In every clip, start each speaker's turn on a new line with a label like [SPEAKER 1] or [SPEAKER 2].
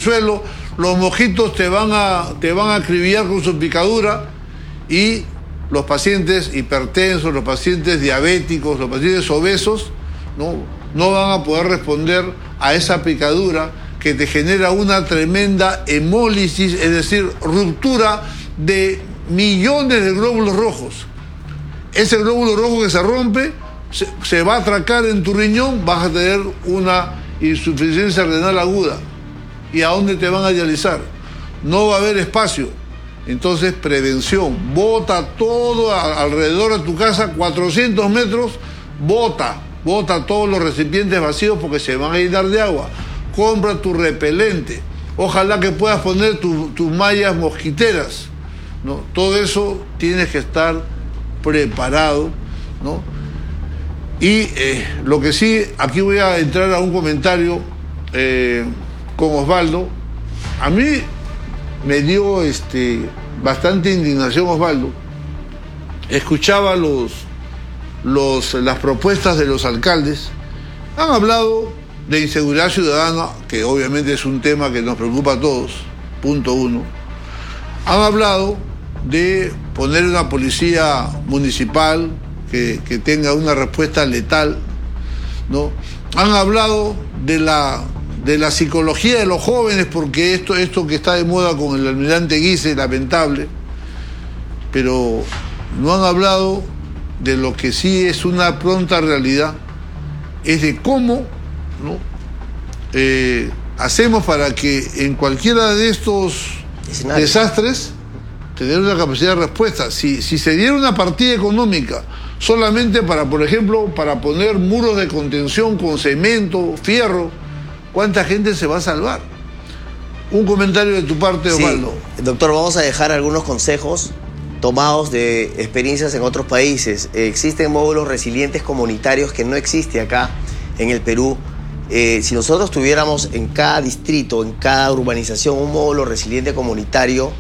[SPEAKER 1] suelo, los mosquitos te van a acribillar con su picadura y los pacientes hipertensos, los pacientes diabéticos, los pacientes obesos, no van a poder responder a esa picadura que te genera una tremenda hemólisis, es decir, ruptura de millones de glóbulos rojos. Ese glóbulo rojo que se rompe se va a atracar en tu riñón, vas a tener una insuficiencia renal aguda. ¿Y a dónde te van a dializar? No va a haber espacio. Entonces, prevención. Bota todo alrededor de tu casa, 400 metros, bota todos los recipientes vacíos porque se van a llenar de agua. Compra tu repelente. Ojalá que puedas poner tus mallas mosquiteras, ¿no? Todo eso tienes que estar preparado, ¿no? Y lo que sí, aquí voy a entrar a un comentario con Osvaldo. A mí me dio bastante indignación Osvaldo. Escuchaba las propuestas de los alcaldes. Han hablado de inseguridad ciudadana, que obviamente es un tema que nos preocupa a todos, punto uno. Han hablado de poner una policía municipal que tenga una respuesta letal, ¿no? Han hablado de la psicología de los jóvenes, porque esto que está de moda con el almirante Guise es lamentable, pero no han hablado de lo que sí es una pronta realidad, es de cómo, ¿no? Hacemos para que en cualquiera de estos desastres tener una capacidad de respuesta. Si se diera una partida económica solamente para, por ejemplo, para poner muros de contención con cemento, fierro, ¿cuánta gente se va a salvar? Un comentario de tu parte, Osvaldo.
[SPEAKER 2] Sí, doctor, vamos a dejar algunos consejos tomados de experiencias en otros países. Existen módulos resilientes comunitarios que no existe acá en el Perú. Si nosotros tuviéramos en cada distrito, en cada urbanización, un módulo resiliente comunitario,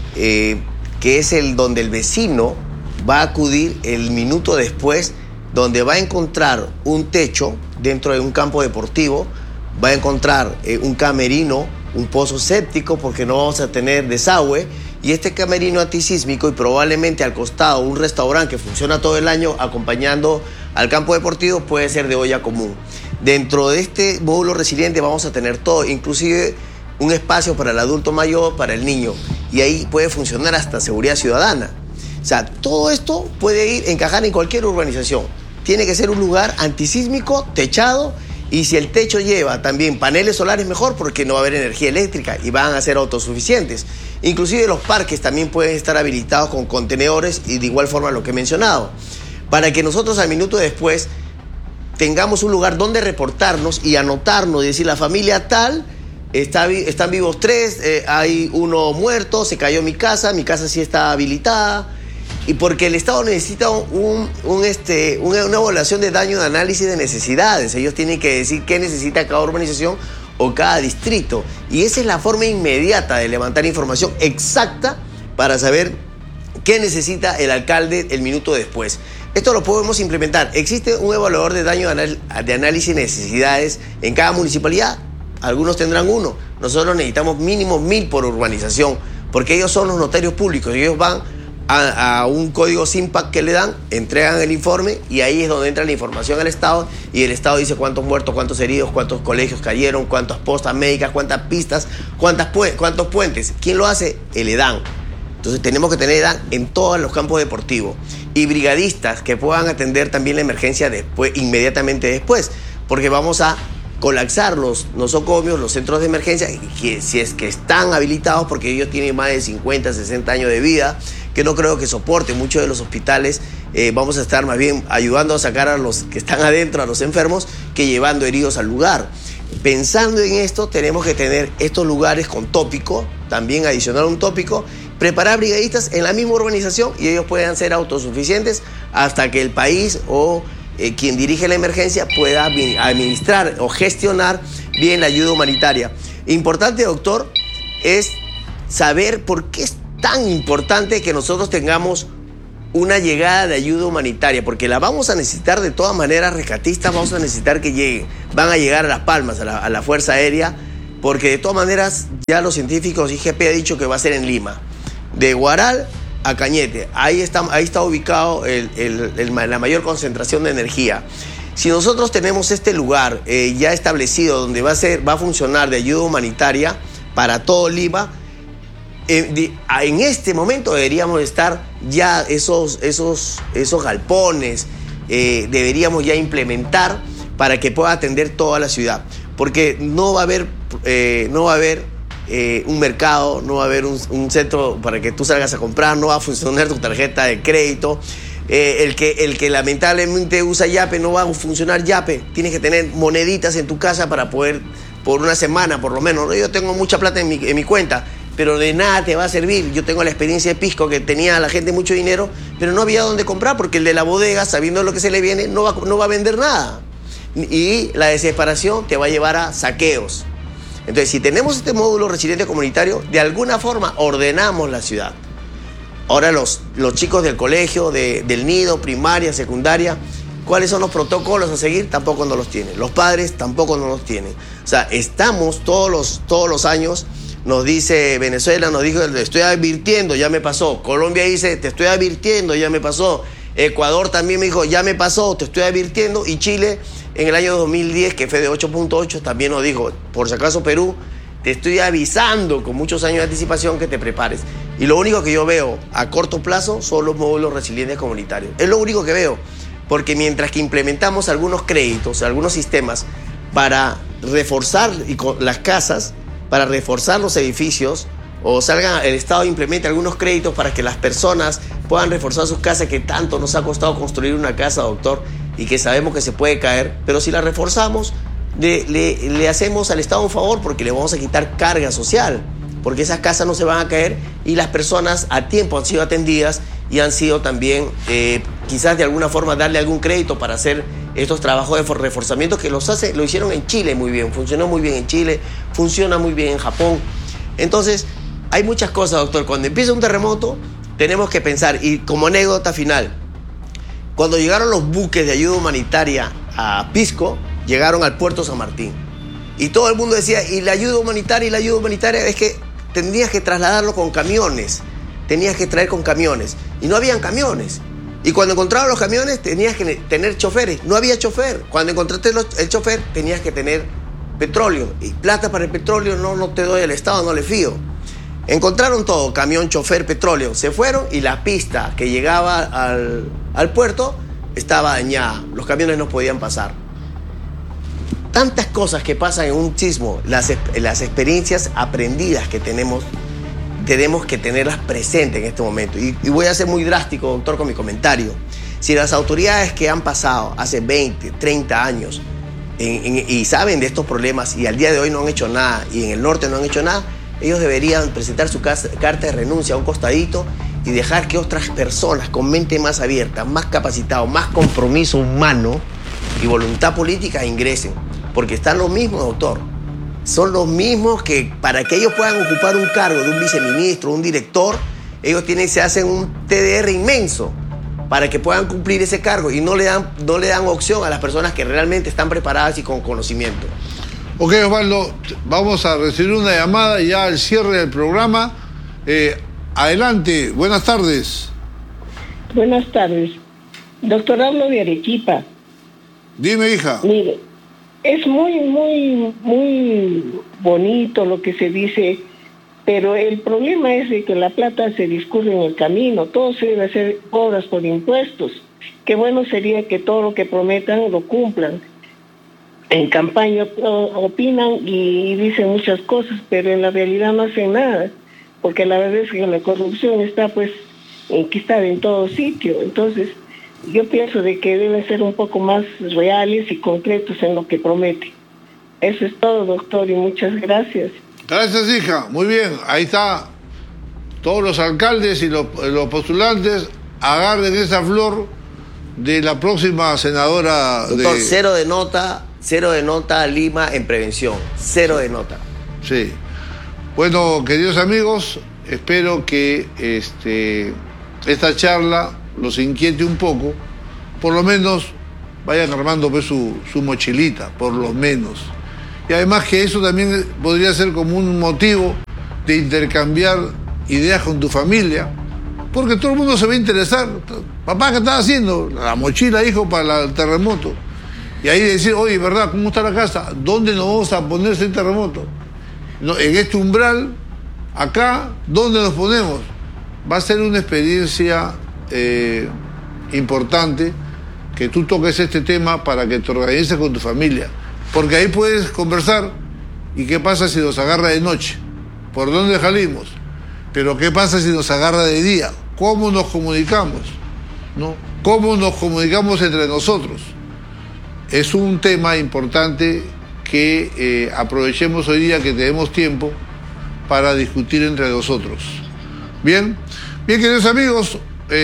[SPEAKER 2] que es donde el vecino va a acudir el minuto después, donde va a encontrar un techo dentro de un campo deportivo, va a encontrar un camerino, un pozo séptico, porque no vamos a tener desagüe, y este camerino antisísmico, y probablemente al costado un restaurante que funciona todo el año acompañando al campo deportivo, puede ser de olla común. Dentro de este módulo resiliente vamos a tener todo, inclusive un espacio para el adulto mayor, para el niño, y ahí puede funcionar hasta seguridad ciudadana. O sea, todo esto puede encajar en cualquier urbanización. Tiene que ser un lugar antisísmico, techado, y si el techo lleva también paneles solares, mejor, porque no va a haber energía eléctrica y van a ser autosuficientes. Inclusive los parques también pueden estar habilitados con contenedores y de igual forma lo que he mencionado, para que nosotros al minuto después tengamos un lugar donde reportarnos y anotarnos y decir: la familia tal, están vivos 3, hay 1 muerto, se cayó mi casa sí está habilitada. Y porque el Estado necesita una evaluación de daño, de análisis de necesidades. Ellos tienen que decir qué necesita cada urbanización o cada distrito. Y esa es la forma inmediata de levantar información exacta para saber qué necesita el alcalde el minuto después. Esto lo podemos implementar. Existe un evaluador de daño de análisis de necesidades en cada municipalidad. Algunos tendrán 1. Nosotros necesitamos mínimo 1000 por urbanización, porque ellos son los notarios públicos. Ellos van a un código SIMPAC que le dan, entregan el informe y ahí es donde entra la información al Estado, y el Estado dice cuántos muertos, cuántos heridos, cuántos colegios cayeron, cuántas postas médicas, cuántas pistas, cuántos puentes. ¿Quién lo hace? El EDAN. Entonces tenemos que tener EDAN en todos los campos deportivos y brigadistas que puedan atender también la emergencia inmediatamente después, porque vamos a colapsar los nosocomios, los centros de emergencia, que si es que están habilitados, porque ellos tienen más de 50, 60 años de vida, que no creo que soporte muchos de los hospitales. Vamos a estar más bien ayudando a sacar a los que están adentro, a los enfermos, que llevando heridos al lugar. Pensando en esto, tenemos que tener estos lugares con tópico, también adicionar un tópico, preparar brigadistas en la misma urbanización y ellos puedan ser autosuficientes hasta que el país o quien dirige la emergencia pueda administrar o gestionar bien la ayuda humanitaria. Importante, doctor, es saber por qué es tan importante que nosotros tengamos una llegada de ayuda humanitaria, porque la vamos a necesitar de todas maneras. Rescatistas vamos a necesitar que lleguen, van a llegar a Las Palmas, a la Fuerza Aérea, porque de todas maneras ya los científicos IGP ha dicho que va a ser en Lima. De Huaral a Cañete, ahí está ubicado la mayor concentración de energía. Si nosotros tenemos este lugar ya establecido donde va a funcionar de ayuda humanitaria para todo Lima, en este momento deberíamos estar ya esos galpones, deberíamos ya implementar para que pueda atender toda la ciudad, porque no va a haber un mercado, no va a haber un centro para que tú salgas a comprar, no va a funcionar tu tarjeta de crédito. El que lamentablemente usa Yape, no va a funcionar Yape. Tienes que tener moneditas en tu casa para poder, por una semana por lo menos. Yo tengo mucha plata en mi cuenta, pero de nada te va a servir. Yo tengo la experiencia de Pisco, que tenía a la gente mucho dinero, pero no había dónde comprar, porque el de la bodega, sabiendo lo que se le viene, no va a vender nada. Y la desesperación te va a llevar a saqueos. Entonces, si tenemos este módulo resiliente comunitario, de alguna forma ordenamos la ciudad. Ahora los chicos del colegio, del nido, primaria, secundaria, ¿cuáles son los protocolos a seguir? Tampoco no los tienen. Los padres tampoco no los tienen. O sea, estamos todos los años, nos dice Venezuela, nos dijo, te estoy advirtiendo, ya me pasó. Colombia dice, te estoy advirtiendo, ya me pasó. Ecuador también me dijo, ya me pasó, te estoy advirtiendo. Y Chile, en el año 2010, que fue de 8.8, también nos dijo, por si acaso Perú, te estoy avisando con muchos años de anticipación que te prepares. Y lo único que yo veo a corto plazo son los módulos resilientes comunitarios. Es lo único que veo, porque mientras que implementamos algunos créditos, algunos sistemas para reforzar las casas, para reforzar los edificios, o el Estado implemente algunos créditos para que las personas puedan reforzar sus casas, que tanto nos ha costado construir una casa, doctor, y que sabemos que se puede caer, pero si la reforzamos, le hacemos al Estado un favor, porque le vamos a quitar carga social, porque esas casas no se van a caer y las personas a tiempo han sido atendidas y han sido también, quizás de alguna forma, darle algún crédito para hacer estos trabajos de reforzamiento que lo hicieron en Chile muy bien, funcionó muy bien en Chile, funciona muy bien en Japón. Entonces, hay muchas cosas, doctor. Cuando empieza un terremoto, tenemos que pensar, y como anécdota final, cuando llegaron los buques de ayuda humanitaria a Pisco, llegaron al puerto San Martín. Y todo el mundo decía, y la ayuda humanitaria es que tendrías que trasladarlo con camiones, tenías que traer con camiones. Y no habían camiones. Y cuando encontraban los camiones, tenías que tener choferes. No había chofer. Cuando encontraste el chofer, tenías que tener petróleo. Y plata para el petróleo no te doy al Estado, no le fío. Encontraron todo, camión, chofer, petróleo. Se fueron y la pista que llegaba al puerto estaba dañada. Los camiones no podían pasar. Tantas cosas que pasan en un sismo, las experiencias aprendidas que tenemos que tenerlas presentes en este momento. Y voy a ser muy drástico, doctor, con mi comentario. Si las autoridades que han pasado hace 20, 30 años y saben de estos problemas y al día de hoy no han hecho nada, y en el norte no han hecho nada, ellos deberían presentar su carta de renuncia a un costadito y dejar que otras personas con mente más abierta, más capacitado, más compromiso humano y voluntad política ingresen. Porque están los mismos, doctor. Son los mismos que para que ellos puedan ocupar un cargo de un viceministro, un director, ellos se hacen un TDR inmenso para que puedan cumplir ese cargo y no le dan opción a las personas que realmente están preparadas y con conocimiento.
[SPEAKER 1] Ok, Osvaldo, vamos a recibir una llamada ya al cierre del programa. Adelante, buenas tardes.
[SPEAKER 3] Buenas tardes. Doctor, hablo de Arequipa.
[SPEAKER 1] Dime, hija.
[SPEAKER 3] Mire, es muy bonito lo que se dice, pero el problema es de que la plata se discurre en el camino. Todo se debe hacer obras por impuestos. Qué bueno sería que todo lo que prometan lo cumplan. En campaña opinan y dicen muchas cosas, pero en la realidad no hacen nada, porque la verdad es que la corrupción está enquistada en todo sitio. Entonces, yo pienso de que deben ser un poco más reales y concretos en lo que prometen. Eso es todo, doctor, y muchas gracias.
[SPEAKER 1] Gracias, hija. Muy bien, ahí está. Todos los alcaldes y los postulantes agarren esa flor de la próxima senadora.
[SPEAKER 2] Doctor, cero de nota a Lima en prevención. Cero de nota.
[SPEAKER 1] Sí. Bueno, queridos amigos, espero que esta charla los inquiete un poco. Por lo menos vayan armando pues su mochilita, por lo menos. Y además que eso también podría ser como un motivo de intercambiar ideas con tu familia, porque todo el mundo se va a interesar. Papá, ¿qué estás haciendo? La mochila, hijo, para el terremoto. Y ahí decir, oye, ¿verdad? ¿Cómo está la casa? ¿Dónde nos vamos a poner ese terremoto? No, en este umbral, acá, ¿dónde nos ponemos? Va a ser una experiencia importante que tú toques este tema para que te organices con tu familia. Porque ahí puedes conversar. ¿Y qué pasa si nos agarra de noche? ¿Por dónde salimos? Pero ¿qué pasa si nos agarra de día? ¿Cómo nos comunicamos? ¿No? ¿Cómo nos comunicamos entre nosotros? Es un tema importante que aprovechemos hoy día que tenemos tiempo para discutir entre nosotros. Bien, queridos amigos,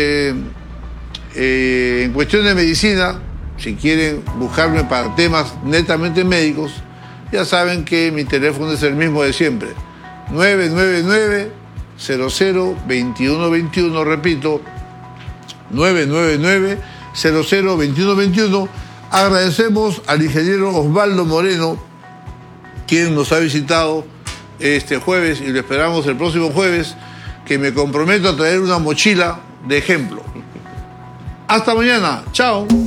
[SPEAKER 1] en cuestión de medicina, si quieren buscarme para temas netamente médicos, ya saben que mi teléfono es el mismo de siempre, 999-00-2121, repito, 999-00-2121. Agradecemos al ingeniero Osvaldo Moreno, quien nos ha visitado este jueves y lo esperamos el próximo jueves, que me comprometo a traer una mochila de ejemplo. Hasta mañana. Chao.